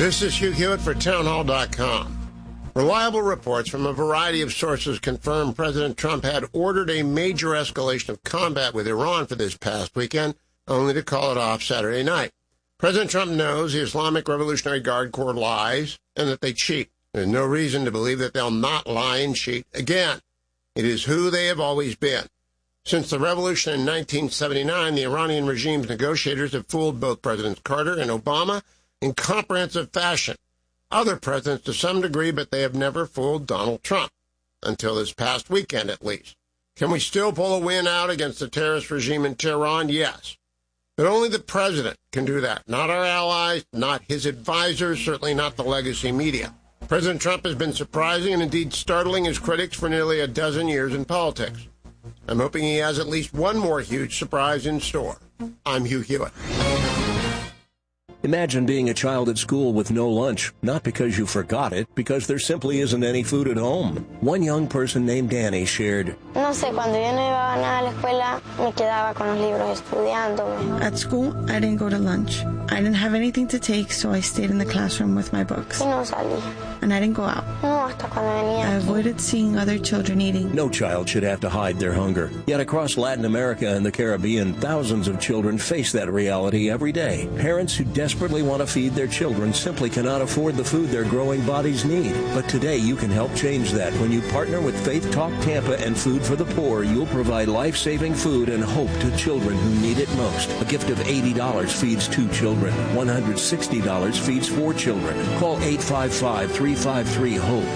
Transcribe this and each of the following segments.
This is Hugh Hewitt for townhall.com. Reliable reports from a variety of sources confirm President Trump had ordered a major escalation of combat with Iran for this past weekend, only to call it off Saturday night. President Trump knows the Islamic Revolutionary Guard Corps lies and that they cheat. There's no reason to believe that they'll not lie and cheat again. It is who they have always been. Since the revolution in 1979, the Iranian regime's negotiators have fooled both Presidents Carter and Obama in comprehensive fashion. Other presidents to some degree, but they have never fooled Donald Trump, until this past weekend at least. Can we still pull a win out against the terrorist regime in Tehran? Yes. But only the president can do that, not our allies, not his advisors, certainly not the legacy media. President Trump has been surprising and indeed startling his critics for nearly a dozen years in politics. I'm hoping he has at least one more huge surprise in store. I'm Hugh Hewitt. Imagine being a child at school with no lunch, not because you forgot it, because there simply isn't any food at home. One young person named Danny shared, No sé, cuando yo no iba nada a la escuela, me quedaba con los libros estudiando. At school, I didn't go to lunch. I didn't have anything to take, so I stayed in the classroom with my books. Y no salí. And I didn't go out. No, hasta cuando venía. I avoided seeing other children eating. No child should have to hide their hunger. Yet across Latin America and the Caribbean, thousands of children face that reality every day. Parents who desperately want to feed their children simply cannot afford the food their growing bodies need. But today you can help change that. When you partner with Faith Talk Tampa and Food for the Poor, you'll provide life-saving food and hope to children who need it most. A gift of $80 feeds 2 children. $160 feeds 4 children. Call 855-353-HOPE,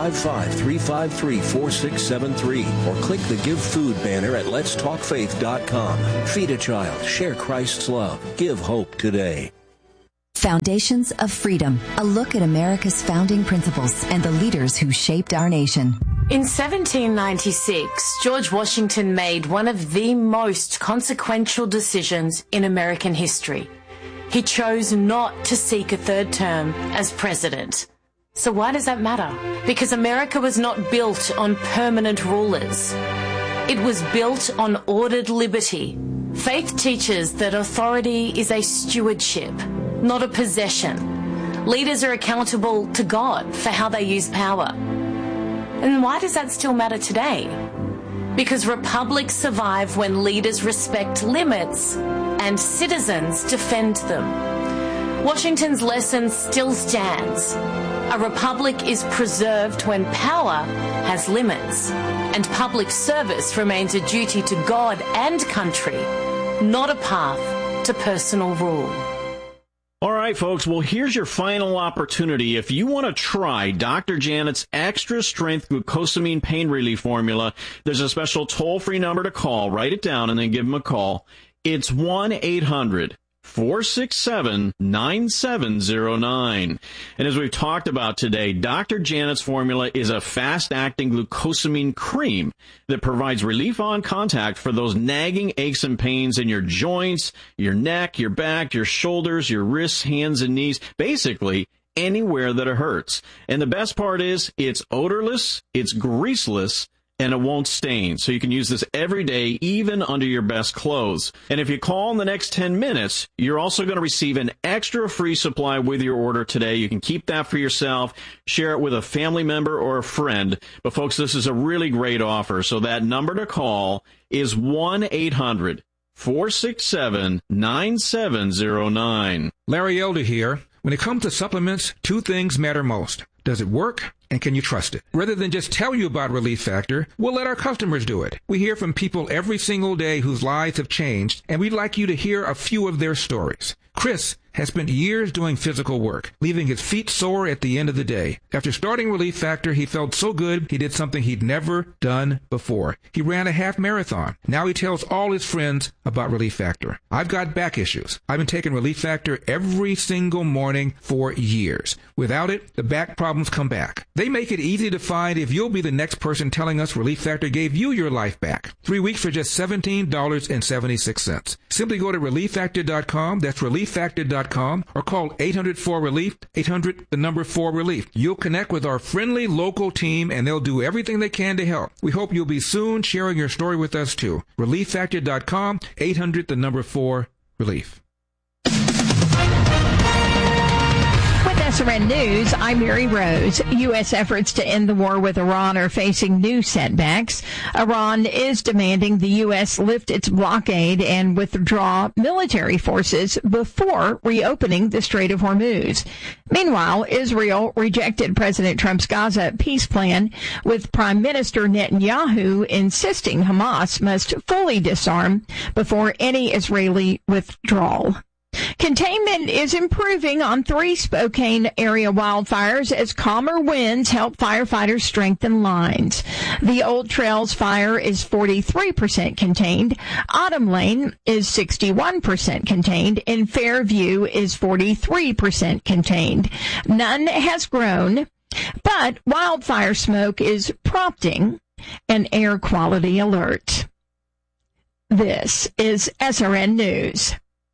855-353-4673, or click the Give Food banner at letstalkfaith.com. Feed a child. Share Christ's love. Give hope today. Foundations of Freedom, a look at America's founding principles and the leaders who shaped our nation. In 1796, George Washington made one of the most consequential decisions in American history. He chose not to seek a third term as president. So why does that matter? Because America was not built on permanent rulers. It was built on ordered liberty. Faith teaches that authority is a stewardship, not a possession. Leaders are accountable to God for how they use power. And why does that still matter today? Because republics survive when leaders respect limits and citizens defend them. Washington's lesson still stands. A republic is preserved when power has limits, and public service remains a duty to God and country, not a path to personal rule. All right, folks. Well, here's your final opportunity. If you want to try Dr. Janet's Extra Strength Glucosamine Pain Relief Formula, there's a special toll-free number to call. Write it down and then give them a call. It's 1-800-467-9709. And as we've talked about today, Dr. Janet's formula is a fast-acting glucosamine cream that provides relief on contact for those nagging aches and pains in your joints, your neck, your back, your shoulders, your wrists, hands, and knees, basically anywhere that it hurts. And the best part is it's odorless, it's greaseless, and it won't stain. So you can use this every day, even under your best clothes. And if you call in the next 10 minutes, you're also going to receive an extra free supply with your order today. You can keep that for yourself, share it with a family member or a friend. But folks, this is a really great offer. So that number to call is 1-800-467-9709. Larry Elder here. When it comes to supplements, 2 things matter most. Does it work? And can you trust it? Rather than just tell you about Relief Factor, we'll let our customers do it. We hear from people every single day whose lives have changed, and we'd like you to hear a few of their stories. Chris has spent years doing physical work, leaving his feet sore at the end of the day. After starting Relief Factor, he felt so good he did something he'd never done before. He ran a half marathon. Now he tells all his friends about Relief Factor. I've got back issues. I've been taking Relief Factor every single morning for years. Without it, the back problems come back. They make it easy to find if you'll be the next person telling us Relief Factor gave you your life back. 3 weeks for just $17.76. Simply go to ReliefFactor.com. That's ReliefFactor.com. Or call 800-4RELIEF, 800-4RELIEF. You'll connect with our friendly local team, and they'll do everything they can to help. We hope you'll be soon sharing your story with us, too. ReliefFactor.com, 800-4RELIEF. SRN News, I'm Mary Rose. U.S. efforts to end the war with Iran are facing new setbacks. Iran is demanding the U.S. lift its blockade and withdraw military forces before reopening the Strait of Hormuz. Meanwhile, Israel rejected President Trump's Gaza peace plan, with Prime Minister Netanyahu insisting Hamas must fully disarm before any Israeli withdrawal. Containment is improving on 3 Spokane area wildfires as calmer winds help firefighters strengthen lines. The Old Trails fire is 43% contained. Autumn Lane is 61% contained, and Fairview is 43% contained. None has grown, but wildfire smoke is prompting an air quality alert. This is SRN News.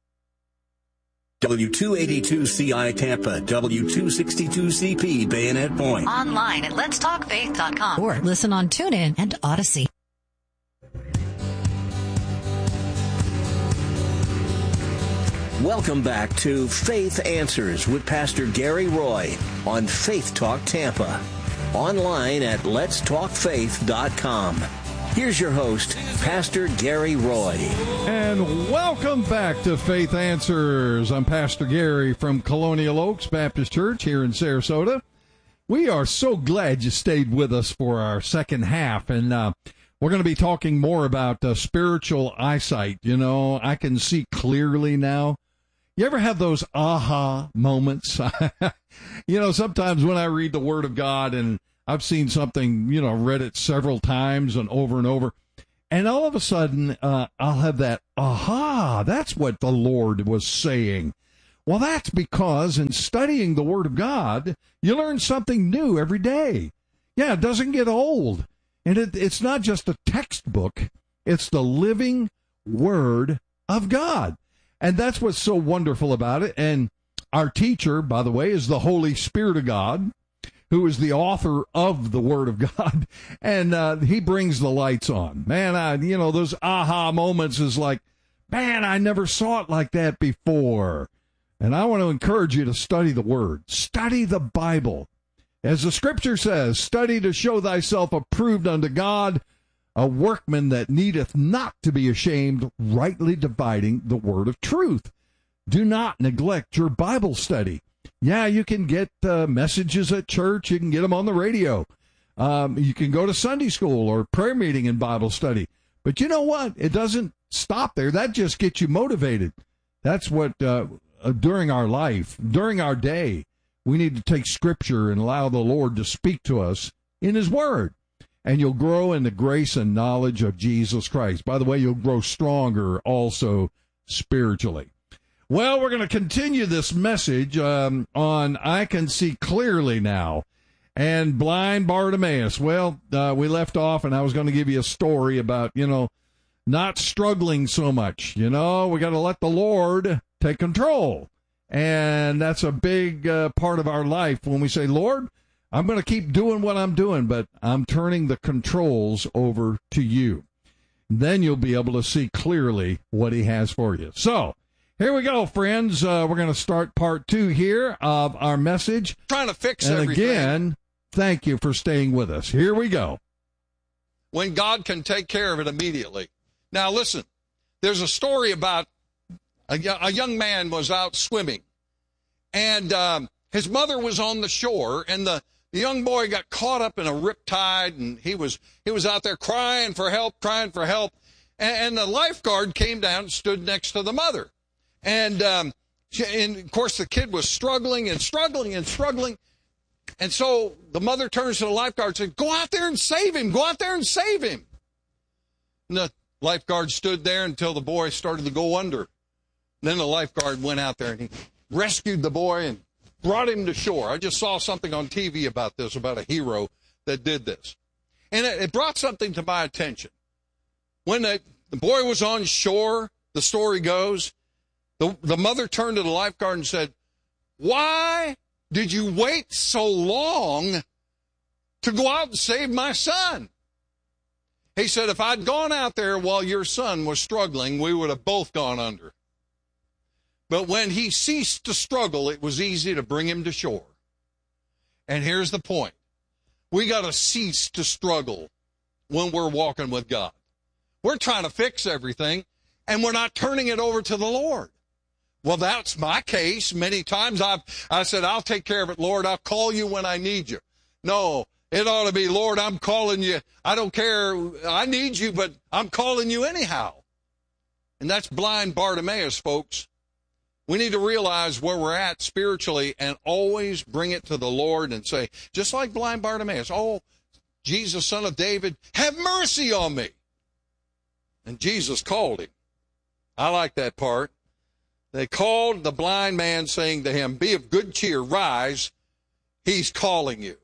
W282CI Tampa, W262CP Bayonet Point. Online at letstalkfaith.com or listen on TuneIn and Odyssey. Welcome back to Faith Answers with Pastor Gary Roy on Faith Talk Tampa. Online at letstalkfaith.com. Here's your host, Pastor Gary Roy. And welcome back to Faith Answers. I'm Pastor Gary from Colonial Oaks Baptist Church here in Sarasota. We are so glad you stayed with us for our second half, and we're going to be talking more about spiritual eyesight. You know, I can see clearly now. You ever have those aha moments? You know, sometimes when I read the Word of God and I've seen something, you know, read it several times and over, and all of a sudden I'll have that, aha, that's what the Lord was saying. Well, that's because in studying the Word of God, you learn something new every day. Yeah, it doesn't get old. And it's not just a textbook. It's the living Word of God. And that's what's so wonderful about it. And our teacher, by the way, is the Holy Spirit of God, who is the author of the Word of God, and he brings the lights on. Man, you know, those aha moments is like, man, I never saw it like that before. And I want to encourage you to study the Word. Study the Bible. As the Scripture says, study to show thyself approved unto God, a workman that needeth not to be ashamed, rightly dividing the word of truth. Do not neglect your Bible study. Yeah, you can get messages at church. You can get them on the radio. You can go to Sunday school or prayer meeting and Bible study. But you know what? It doesn't stop there. That just gets you motivated. That's what, during our life, during our day, we need to take Scripture and allow the Lord to speak to us in His Word. And you'll grow in the grace and knowledge of Jesus Christ. By the way, you'll grow stronger also spiritually. Well, we're going to continue this message on I Can See Clearly Now and blind Bartimaeus. Well, we left off, and I was going to give you a story about, you know, not struggling so much. You know, we got to let the Lord take control. And that's a big part of our life when we say, Lord, I'm going to keep doing what I'm doing, but I'm turning the controls over to you. Then you'll be able to see clearly what He has for you. So, here we go, friends. We're going to start part 2 here of our message. Trying to fix and everything. Again, thank you for staying with us. Here we go. When God can take care of it immediately. Now, listen, there's a story about a young man was out swimming, and his mother was on the shore, and the young boy got caught up in a riptide, and he was out there crying for help, and the lifeguard came down and stood next to the mother. And of course, the kid was struggling. And so the mother turns to the lifeguard and said, go out there and save him. And the lifeguard stood there until the boy started to go under. Then the lifeguard went out there and he rescued the boy and brought him to shore. I just saw something on TV about this, about a hero that did this. And it brought something to my attention. When the boy was on shore, the story goes, the mother turned to the lifeguard and said, why did you wait so long to go out and save my son? He said, if I'd gone out there while your son was struggling, we would have both gone under. But when he ceased to struggle, it was easy to bring him to shore. And here's the point. We got to cease to struggle when we're walking with God. We're trying to fix everything, and we're not turning it over to the Lord. Well, that's my case. Many times I said, I'll take care of it, Lord. I'll call you when I need you. No, it ought to be, Lord, I'm calling you. I don't care. I need you, but I'm calling you anyhow. And that's blind Bartimaeus, folks. We need to realize where we're at spiritually and always bring it to the Lord and say, just like blind Bartimaeus, oh, Jesus, son of David, have mercy on me. And Jesus called him. I like that part. They called the blind man, saying to him, be of good cheer, rise, he's calling you.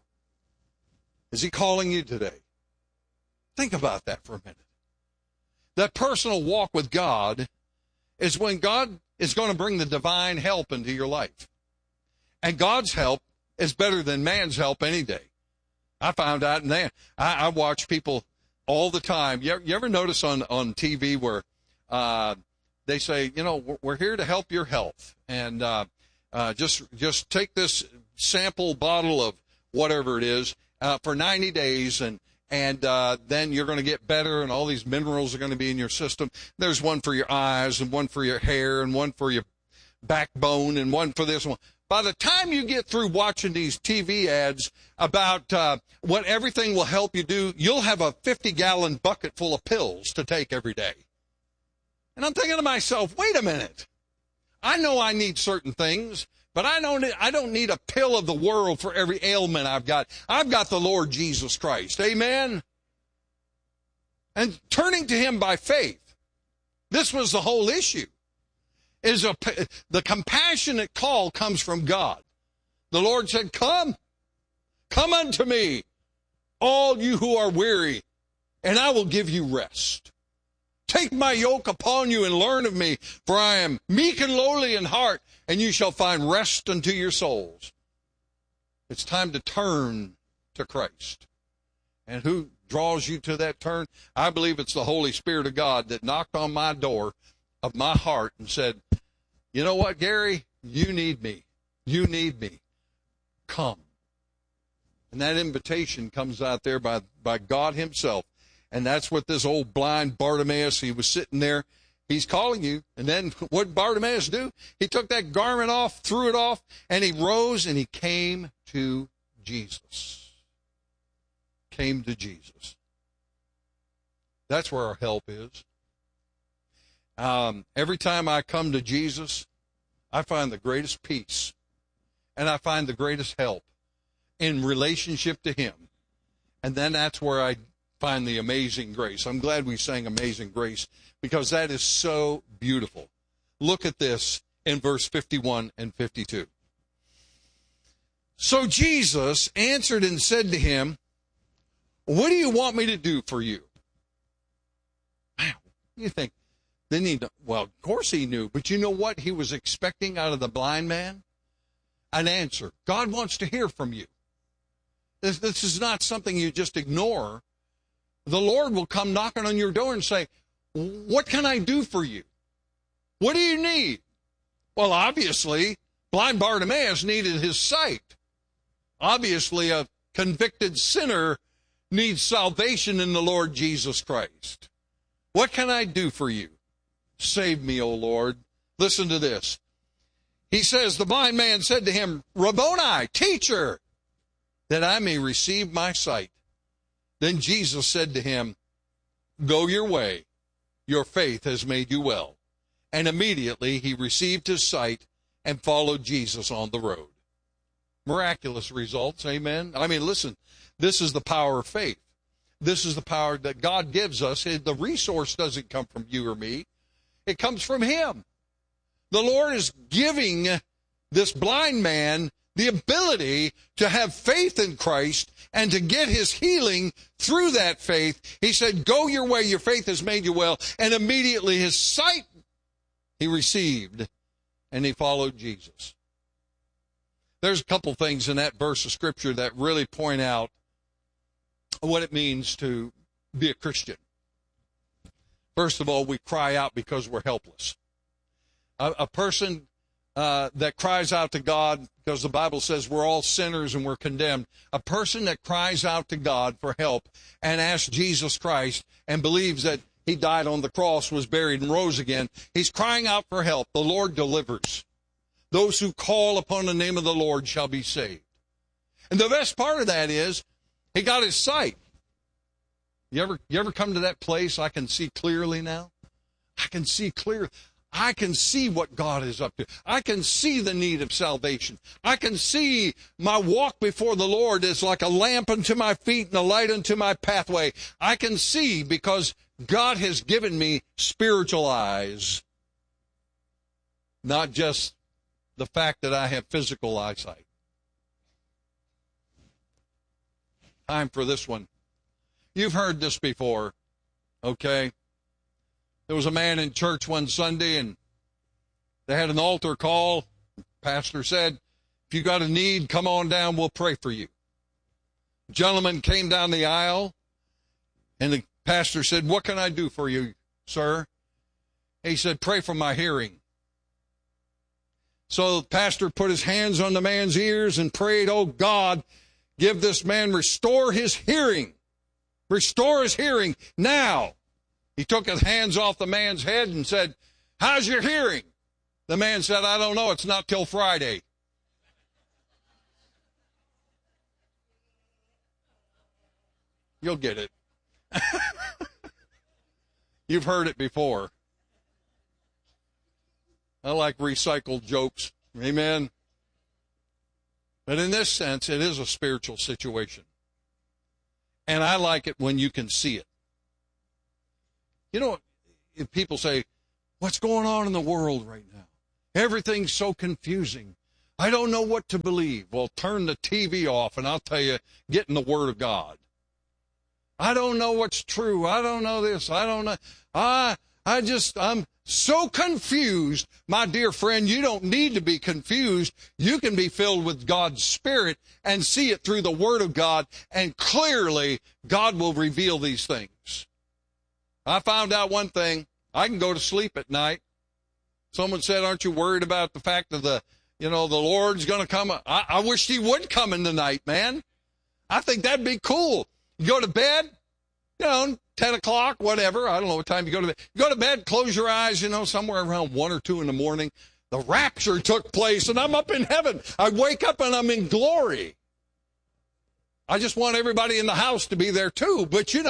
Is he calling you today? Think about that for a minute. That personal walk with God is when God is going to bring the divine help into your life. And God's help is better than man's help any day. I found out, and I watch people all the time. You ever notice on TV where they say, you know, we're here to help your health, and just take this sample bottle of whatever it is for 90 days, and then you're going to get better, and all these minerals are going to be in your system. There's one for your eyes, and one for your hair, and one for your backbone, and one for this one. By the time you get through watching these TV ads about what everything will help you do, you'll have a 50-gallon bucket full of pills to take every day. And I'm thinking to myself, wait a minute. I know I need certain things, but I don't need a pill of the world for every ailment I've got. I've got the Lord Jesus Christ. Amen? And turning to him by faith, this was the whole issue. The compassionate call comes from God. The Lord said, come unto me, all you who are weary, and I will give you rest. Take my yoke upon you and learn of me, for I am meek and lowly in heart, and you shall find rest unto your souls. It's time to turn to Christ. And who draws you to that turn? I believe it's the Holy Spirit of God that knocked on my door of my heart and said, you know what, Gary? You need me. You need me. Come. And that invitation comes out there by God himself. And that's what this old blind Bartimaeus, he was sitting there. He's calling you. And then what did Bartimaeus do? He took that garment off, threw it off, and he rose and he came to Jesus. Came to Jesus. That's where our help is. Every time I come to Jesus, I find the greatest peace. And I find the greatest help in relationship to him. And then that's where I find the amazing grace. I'm glad we sang Amazing Grace, because that is so beautiful. Look at this in verse 51 and 52. So Jesus answered and said to him, what do you want me to do for you? Wow, you think, well, of course he knew, but you know what he was expecting out of the blind man? An answer. God wants to hear from you. This is not something you just ignore. The Lord will come knocking on your door and say, what can I do for you? What do you need? Well, obviously, blind Bartimaeus needed his sight. Obviously, a convicted sinner needs salvation in the Lord Jesus Christ. What can I do for you? Save me, O Lord. Listen to this. He says, the blind man said to him, Rabboni, teacher, that I may receive my sight. Then Jesus said to him, go your way. Your faith has made you well. And immediately he received his sight and followed Jesus on the road. Miraculous results, amen? I mean, listen, this is the power of faith. This is the power that God gives us. The resource doesn't come from you or me. It comes from him. The Lord is giving this blind man the ability to have faith in Christ and to get his healing through that faith. He said, go your way, your faith has made you well. And immediately his sight he received, and he followed Jesus. There's a couple things in that verse of Scripture that really point out what it means to be a Christian. First of all, we cry out because we're helpless. A person that cries out to God, because the Bible says we're all sinners and we're condemned. A person that cries out to God for help and asks Jesus Christ and believes that he died on the cross, was buried, and rose again, he's crying out for help. The Lord delivers. Those who call upon the name of the Lord shall be saved. And the best part of that is he got his sight. You ever come to that place? I can see clearly now. I can see clearly. I can see what God is up to. I can see the need of salvation. I can see my walk before the Lord is like a lamp unto my feet and a light unto my pathway. I can see because God has given me spiritual eyes, not just the fact that I have physical eyesight. Time for this one. You've heard this before, okay? There was a man in church one Sunday, and they had an altar call. The pastor said, if you got a need, come on down, we'll pray for you. A gentleman came down the aisle, and the pastor said, what can I do for you, sir? He said, pray for my hearing. So the pastor put his hands on the man's ears and prayed, oh God, give this man, restore his hearing. Restore his hearing now. He took his hands off the man's head and said, how's your hearing? The man said, I don't know. It's not till Friday. You'll get it. You've heard it before. I like recycled jokes. Amen. But in this sense, it is a spiritual situation. And I like it when you can see it. You know, if people say, what's going on in the world right now? Everything's so confusing. I don't know what to believe. Well, turn the TV off and I'll tell you, get in the Word of God. I don't know what's true. I don't know this. I don't know. I'm so confused. My dear friend, you don't need to be confused. You can be filled with God's Spirit and see it through the Word of God, and clearly God will reveal these things. I found out one thing. I can go to sleep at night. Someone said, aren't you worried about the fact that the Lord's going to come? I wish he would come in the night, man. I think that'd be cool. You go to bed, 10 o'clock, whatever. I don't know what time you go to bed. You go to bed, close your eyes, somewhere around 1 or 2 in the morning. The rapture took place, and I'm up in heaven. I wake up, and I'm in glory. I just want everybody in the house to be there, too.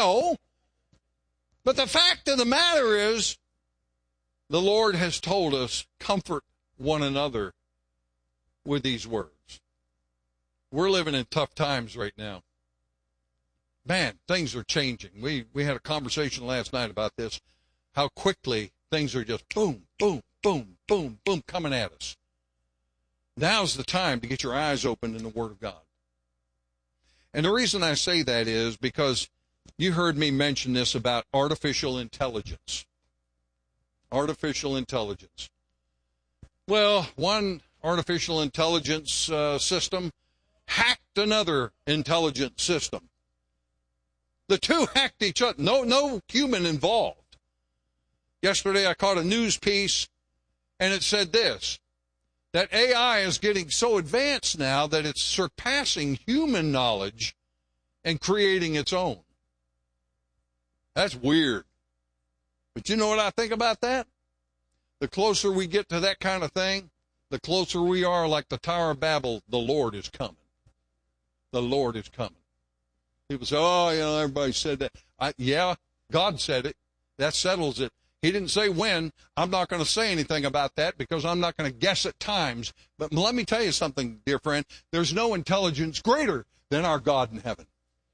But the fact of the matter is, the Lord has told us, comfort one another with these words. We're living in tough times right now. Man, things are changing. We had a conversation last night about this, how quickly things are just boom, boom, boom, boom, boom, coming at us. Now's the time to get your eyes opened in the Word of God. And the reason I say that is because you heard me mention this about artificial intelligence. Artificial intelligence. Well, one artificial intelligence system hacked another intelligent system. The two hacked each other. No human involved. Yesterday I caught a news piece, and it said this, that AI is getting so advanced now that it's surpassing human knowledge and creating its own. That's weird. But you know what I think about that? The closer we get to that kind of thing, the closer we are, like the Tower of Babel, the Lord is coming. The Lord is coming. People say, everybody said that. Yeah, God said it. That settles it. He didn't say when. I'm not going to say anything about that because I'm not going to guess at times. But let me tell you something, dear friend. There's no intelligence greater than our God in heaven.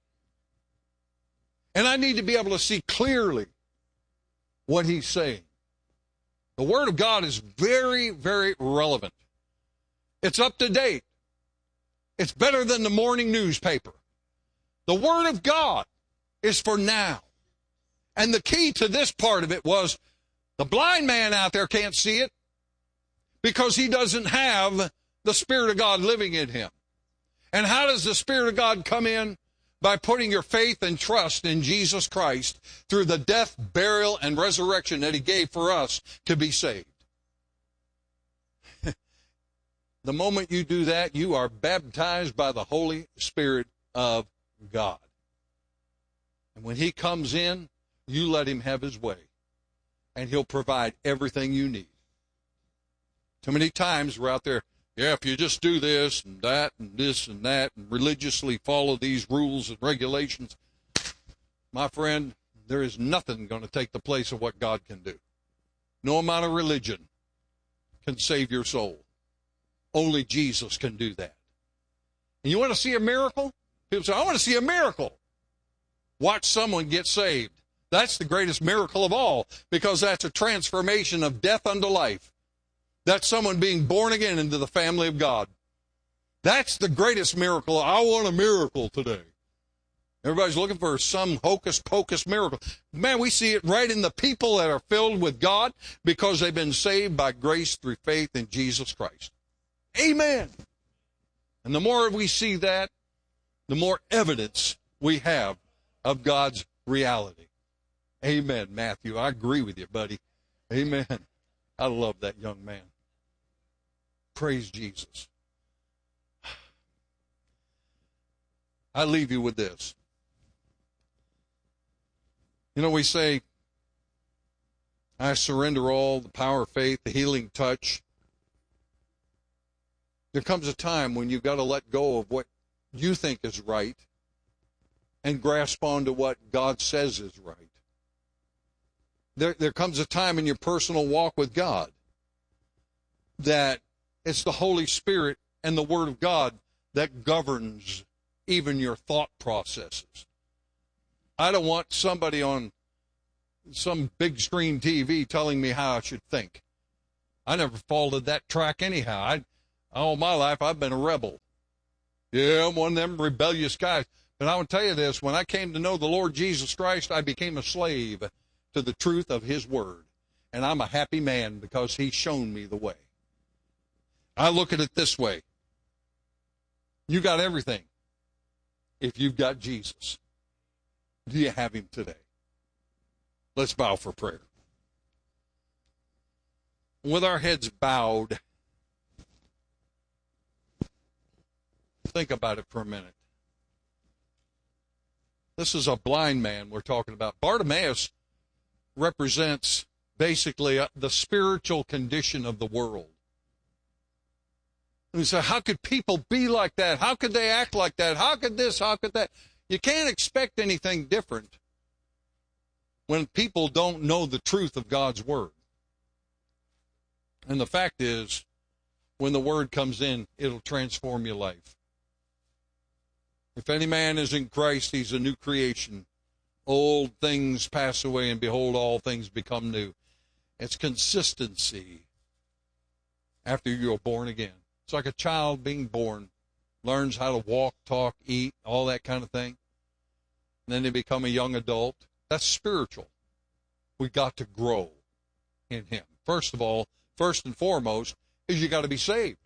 And I need to be able to see clearly what he's saying. The Word of God is very, very relevant. It's up to date. It's better than the morning newspaper. The Word of God is for now. And the key to this part of it was the blind man out there can't see it because he doesn't have the Spirit of God living in him. And how does the Spirit of God come in? By putting your faith and trust in Jesus Christ through the death, burial, and resurrection that he gave for us to be saved. The moment you do that, you are baptized by the Holy Spirit of God. And when he comes in, you let him have his way, and he'll provide everything you need. Too many times we're out there, if you just do this and that and this and that and religiously follow these rules and regulations, my friend, there is nothing going to take the place of what God can do. No amount of religion can save your soul. Only Jesus can do that. And you want to see a miracle? People say, I want to see a miracle. Watch someone get saved. That's the greatest miracle of all, because that's a transformation of death unto life. That's someone being born again into the family of God. That's the greatest miracle. I want a miracle today. Everybody's looking for some hocus-pocus miracle. Man, we see it right in the people that are filled with God because they've been saved by grace through faith in Jesus Christ. Amen. And the more we see that, the more evidence we have of God's reality. Amen, Matthew. I agree with you, buddy. Amen. I love that young man. Praise Jesus. I leave you with this. You know, we say, I surrender all, the power of faith, the healing touch. There comes a time when you've got to let go of what you think is right and grasp onto what God says is right. There comes a time in your personal walk with God that it's the Holy Spirit and the Word of God that governs even your thought processes. I don't want somebody on some big screen TV telling me how I should think. I never followed that track anyhow. All my life, I've been a rebel. Yeah, I'm one of them rebellious guys. But I will tell you this, when I came to know the Lord Jesus Christ, I became a slave to the truth of his word. And I'm a happy man because he's shown me the way. I look at it this way. You got everything if you've got Jesus. Do you have him today? Let's bow for prayer. With our heads bowed, think about it for a minute. This is a blind man we're talking about. Bartimaeus represents basically the spiritual condition of the world. And we say, how could people be like that? How could they act like that? How could this? How could that? You can't expect anything different when people don't know the truth of God's word. And the fact is, when the word comes in, it'll transform your life. If any man is in Christ, he's a new creation. Old things pass away, and behold, all things become new. It's consistency after you're born again. It's like a child being born, learns how to walk, talk, eat, all that kind of thing. And then they become a young adult. That's spiritual. We got to grow in him. First of all, first and foremost, is you got to be saved.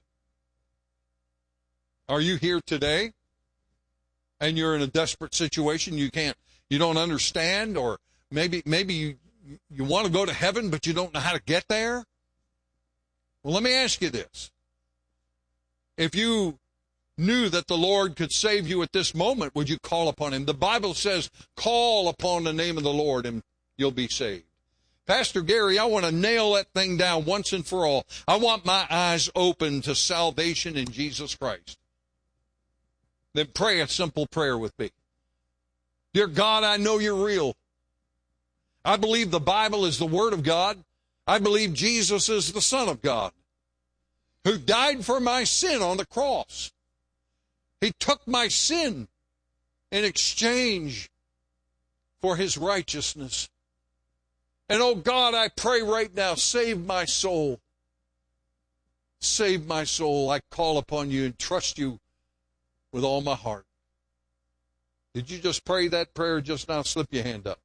Are you here today and you're in a desperate situation? You don't understand, or maybe you want to go to heaven, but you don't know how to get there? Well, let me ask you this. If you knew that the Lord could save you at this moment, would you call upon him? The Bible says, call upon the name of the Lord and you'll be saved. Pastor Gary, I want to nail that thing down once and for all. I want my eyes open to salvation in Jesus Christ. Then pray a simple prayer with me. Dear God, I know you're real. I believe the Bible is the Word of God. I believe Jesus is the Son of God, who died for my sin on the cross. He took my sin in exchange for his righteousness. And oh God, I pray right now, save my soul. Save my soul. I call upon you and trust you with all my heart. Did you just pray that prayer just now? Slip your hand up.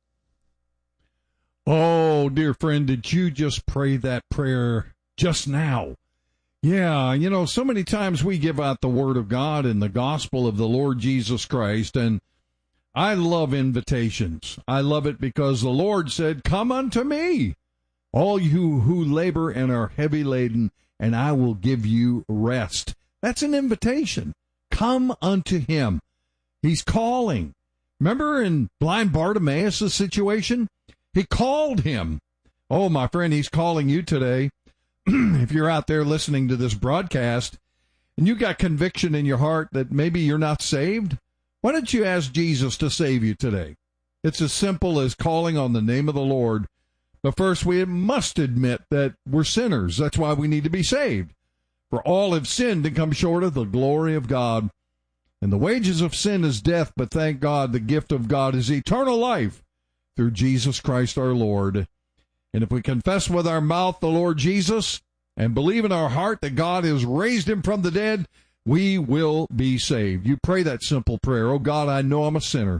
Oh, dear friend, did you just pray that prayer just now? Yeah, so many times we give out the Word of God and the gospel of the Lord Jesus Christ, and I love invitations. I love it because the Lord said, come unto me, all you who labor and are heavy laden, and I will give you rest. That's an invitation. Come unto him. He's calling. Remember in blind Bartimaeus' situation? He called him. Oh, my friend, he's calling you today. If you're out there listening to this broadcast and you got conviction in your heart that maybe you're not saved, why don't you ask Jesus to save you today? It's as simple as calling on the name of the Lord. But first, we must admit that we're sinners. That's why we need to be saved. For all have sinned and come short of the glory of God. And the wages of sin is death, but thank God the gift of God is eternal life through Jesus Christ our Lord. And if we confess with our mouth the Lord Jesus and believe in our heart that God has raised him from the dead, we will be saved. You pray that simple prayer. Oh God, I know I'm a sinner.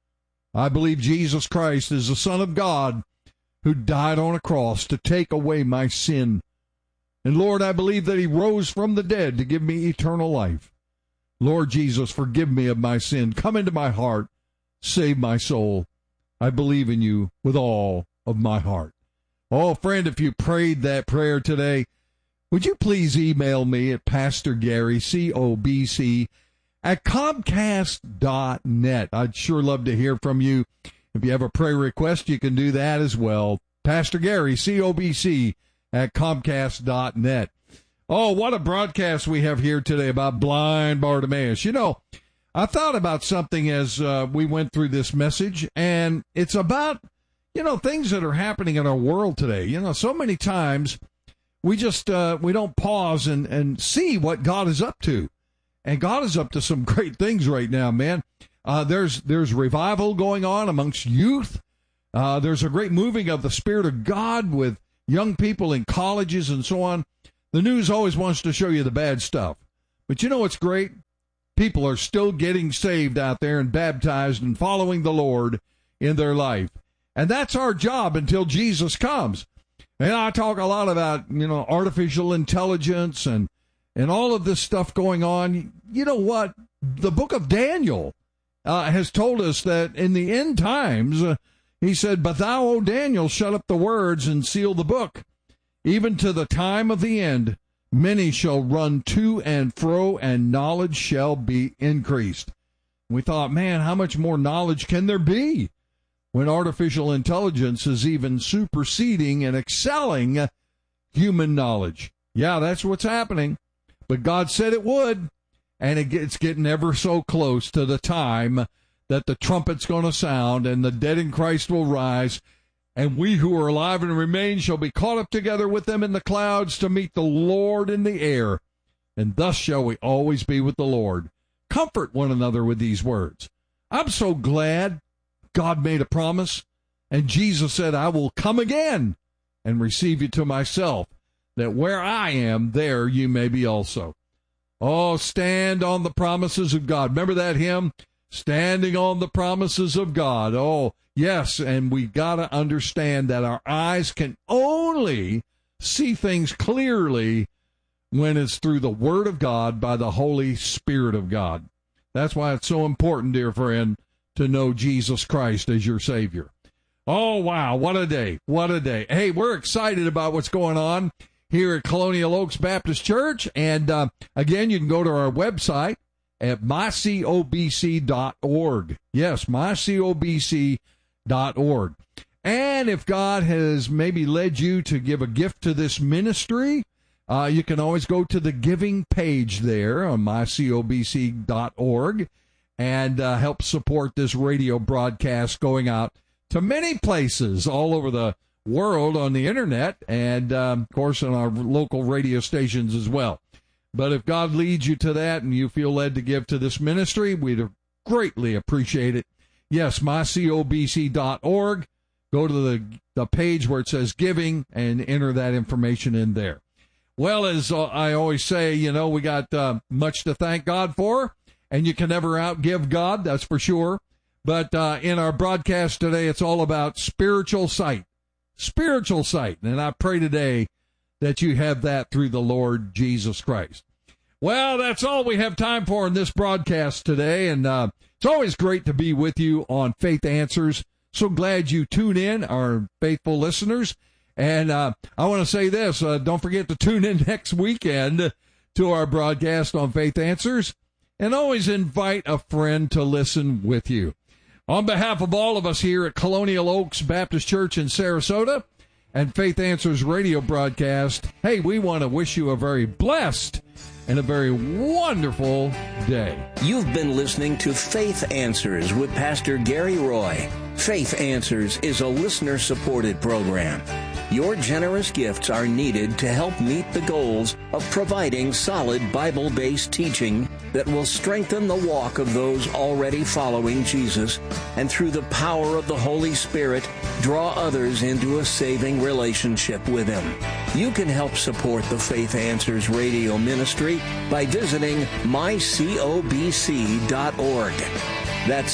I believe Jesus Christ is the Son of God who died on a cross to take away my sin. And Lord, I believe that he rose from the dead to give me eternal life. Lord Jesus, forgive me of my sin. Come into my heart. Save my soul. I believe in you with all of my heart. Oh, friend, if you prayed that prayer today, would you please email me at Pastor Gary, COBC, at Comcast.net. I'd sure love to hear from you. If you have a prayer request, you can do that as well. Pastor Gary, COBC, at Comcast.net. Oh, what a broadcast we have here today about blind Bartimaeus. You know, I thought about something as we went through this message, and it's about, you know, things that are happening in our world today. You know, so many times we just, we don't pause and see what God is up to. And God is up to some great things right now, man. There's revival going on amongst youth. There's a great moving of the Spirit of God with young people in colleges and so on. The news always wants to show you the bad stuff. But you know what's great? People are still getting saved out there and baptized and following the Lord in their life. And that's our job until Jesus comes. And I talk a lot about, you know, artificial intelligence and all of this stuff going on. You know what? The book of Daniel has told us that in the end times, he said, "But thou, O Daniel, shut up the words and seal the book. Even to the time of the end, many shall run to and fro, and knowledge shall be increased." We thought, man, how much more knowledge can there be when artificial intelligence is even superseding and excelling human knowledge? Yeah, that's what's happening. But God said it would, and it's getting ever so close to the time that the trumpet's going to sound and the dead in Christ will rise, and we who are alive and remain shall be caught up together with them in the clouds to meet the Lord in the air, and thus shall we always be with the Lord. Comfort one another with these words. I'm so glad God made a promise, and Jesus said, "I will come again and receive you to myself, that where I am, there you may be also." Oh, stand on the promises of God. Remember that hymn? Standing on the promises of God. Oh, yes, and we got to understand that our eyes can only see things clearly when it's through the Word of God by the Holy Spirit of God. That's why it's so important, dear friend, to know Jesus Christ as your Savior. Oh, wow, what a day. What a day. Hey, we're excited about what's going on here at Colonial Oaks Baptist Church. And again, you can go to our website at mycobc.org. Yes, mycobc.org. And if God has maybe led you to give a gift to this ministry, you can always go to the giving page there on mycobc.org and help support this radio broadcast going out to many places all over the world on the internet and, of course, on our local radio stations as well. But if God leads you to that and you feel led to give to this ministry, we'd greatly appreciate it. Yes, mycobc.org. Go to the page where it says giving and enter that information in there. Well, as I always say, you know, we got much to thank God for, and you can never outgive God, that's for sure. But in our broadcast today, it's all about spiritual sight. Spiritual sight. And I pray today that you have that through the Lord Jesus Christ. Well, that's all we have time for in this broadcast today. And it's always great to be with you on Faith Answers. So glad you tune in, our faithful listeners. And I want to say this, don't forget to tune in next weekend to our broadcast on Faith Answers, and always invite a friend to listen with you. On behalf of all of us here at Colonial Oaks Baptist Church in Sarasota and Faith Answers radio broadcast, hey, we want to wish you a very blessed and a very wonderful day. You've been listening to Faith Answers with Pastor Gary Roy. Faith Answers is a listener-supported program. Your generous gifts are needed to help meet the goals of providing solid Bible-based teaching that will strengthen the walk of those already following Jesus, and through the power of the Holy Spirit, draw others into a saving relationship with Him. You can help support the Faith Answers radio ministry by visiting mycobc.org. That's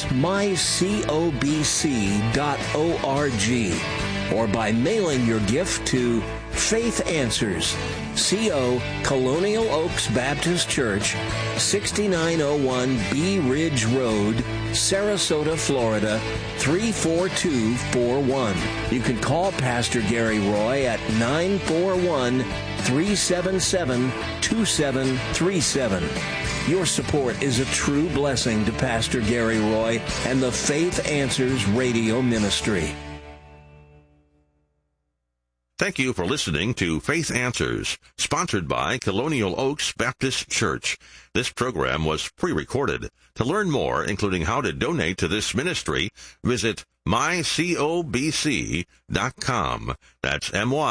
mycobc.org. Or by mailing your gift to Faith Answers, C.O. Colonial Oaks Baptist Church, 6901 Bee Ridge Road, Sarasota, Florida, 34241. You can call Pastor Gary Roy at 941-377-2737. Your support is a true blessing to Pastor Gary Roy and the Faith Answers radio ministry. Thank you for listening to Faith Answers, sponsored by Colonial Oaks Baptist Church. This program was pre-recorded. To learn more, including how to donate to this ministry, visit mycobc.com. That's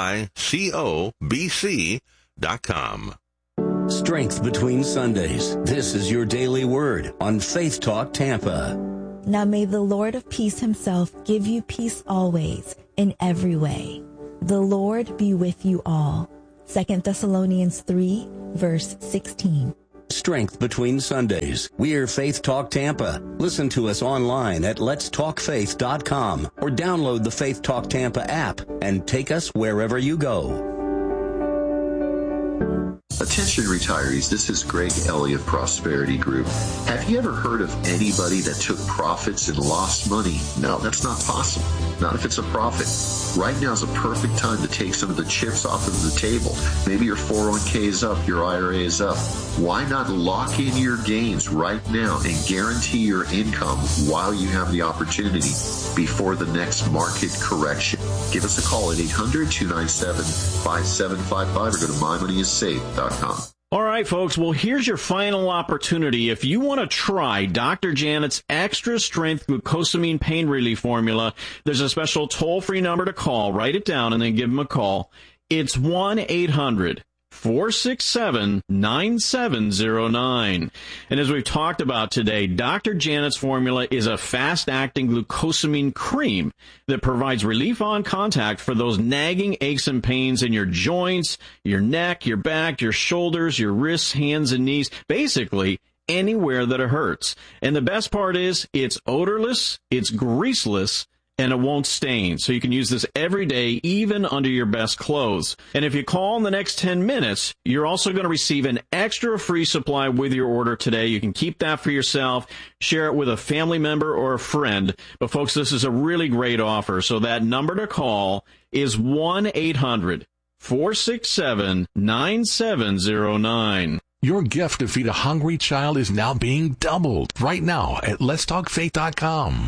mycobc.com. Strength between Sundays. This is your daily word on Faith Talk Tampa. Now may the Lord of peace himself give you peace always, in every way. The Lord be with you all. 2 Thessalonians 3, verse 16. Strength between Sundays. We're Faith Talk Tampa. Listen to us online at letstalkfaith.com or download the Faith Talk Tampa app and take us wherever you go. Attention retirees, this is Greg Elliott, Prosperity Group. Have you ever heard of anybody that took profits and lost money? No, that's not possible. Not if it's a profit. Right now is a perfect time to take some of the chips off of the table. Maybe your 401k is up, your IRA is up. Why not lock in your gains right now and guarantee your income while you have the opportunity before the next market correction? Give us a call at 800-297-5755 or go to mymoneyissafe.com. All right, folks. Well, here's your final opportunity. If you want to try Dr. Janet's Extra Strength Glucosamine Pain Relief Formula, there's a special toll-free number to call. Write it down and then give them a call. It's 1-800-467-9709. And as we've talked about today, Dr. Janet's formula is a fast-acting glucosamine cream that provides relief on contact for those nagging aches and pains in your joints, your neck, your back, your shoulders, your wrists, hands, and knees, basically anywhere that it hurts. And the best part is it's odorless, it's greaseless, and it won't stain. So you can use this every day, even under your best clothes. And if you call in the next 10 minutes, you're also going to receive an extra free supply with your order today. You can keep that for yourself, share it with a family member or a friend. But folks, this is a really great offer. So that number to call is 1-800-467-9709. Your gift to feed a hungry child is now being doubled right now at letstalkfaith.com.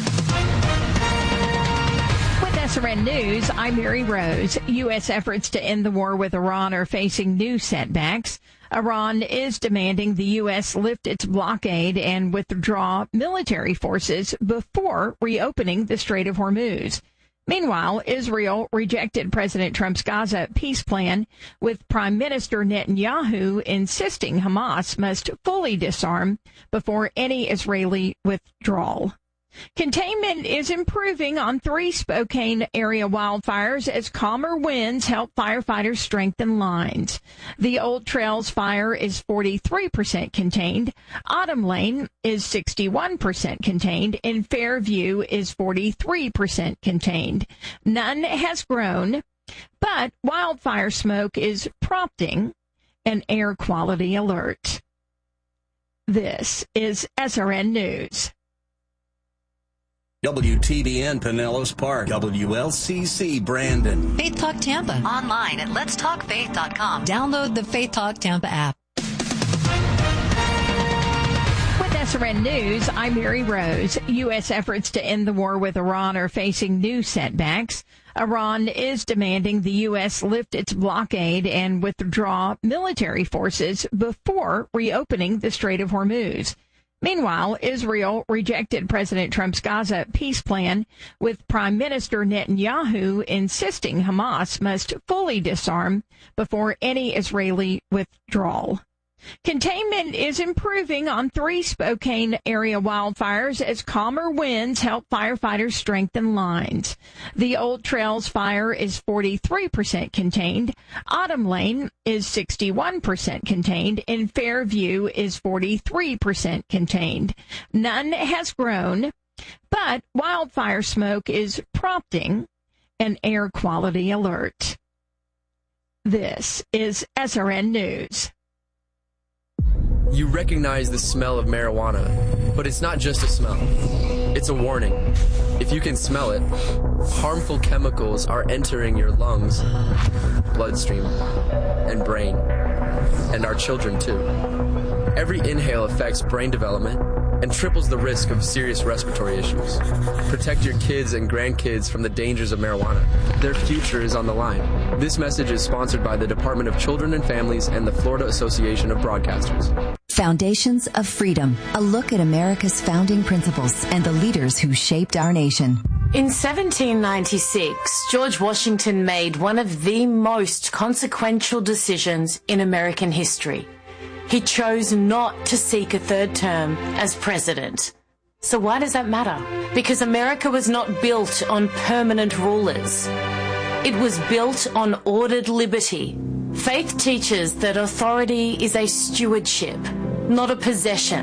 SRN News, I'm Mary Rose. U.S. efforts to end the war with Iran are facing new setbacks. Iran is demanding the U.S. lift its blockade and withdraw military forces before reopening the Strait of Hormuz. Meanwhile, Israel rejected President Trump's Gaza peace plan, with Prime Minister Netanyahu insisting Hamas must fully disarm before any Israeli withdrawal. Containment is improving on 3 Spokane area wildfires as calmer winds help firefighters strengthen lines. The Old Trails fire is 43% contained. Autumn Lane is 61% contained, and Fairview is 43% contained. None has grown, but wildfire smoke is prompting an air quality alert. This is SRN News. WTBN Pinellas Park, WLCC Brandon. Faith Talk Tampa. Online at letstalkfaith.com. Download the Faith Talk Tampa app. With SRN News, I'm Mary Rose. U.S. efforts to end the war with Iran are facing new setbacks. Iran is demanding the U.S. lift its blockade and withdraw military forces before reopening the Strait of Hormuz. Meanwhile, Israel rejected President Trump's Gaza peace plan, with Prime Minister Netanyahu insisting Hamas must fully disarm before any Israeli withdrawal. Containment is improving on 3 Spokane area wildfires as calmer winds help firefighters strengthen lines. The Old Trails fire is 43% contained. Autumn Lane is 61% contained, and Fairview is 43% contained. None has grown, but wildfire smoke is prompting an air quality alert. This is SRN News. You recognize the smell of marijuana, but it's not just a smell. It's a warning. If you can smell it, harmful chemicals are entering your lungs, bloodstream, and brain, and our children too. Every inhale affects brain development and triples the risk of serious respiratory issues. Protect your kids and grandkids from the dangers of marijuana. Their future is on the line. This message is sponsored by the Department of Children and Families and the Florida Association of Broadcasters. Foundations of Freedom, a look at America's founding principles and the leaders who shaped our nation. In 1796, George Washington made one of the most consequential decisions in American history. He chose not to seek a third term as president. So why does that matter? Because America was not built on permanent rulers. It was built on ordered liberty. Faith teaches that authority is a stewardship, not a possession.